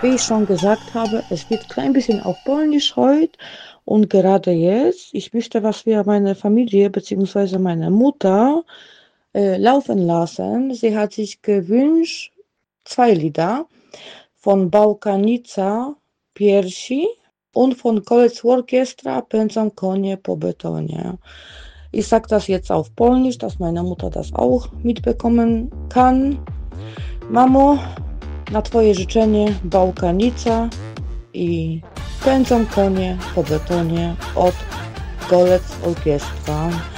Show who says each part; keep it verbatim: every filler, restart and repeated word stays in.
Speaker 1: Wie ich schon gesagt habe, es wird klein bisschen auf Polnisch heute und gerade jetzt, ich möchte was für meine Familie bzw. meine Mutter äh, laufen lassen. Sie hat sich gewünscht, zwei Lieder von Bałkanica Piersi und von Kolec Orchestra Pędzą konie po betonie. Ich sage das jetzt auf Polnisch, dass meine Mutter das auch mitbekommen kann. Mamo, na Twoje życzenie Bałkanica i Pędzą konie po betonie od Kolec Orchestra.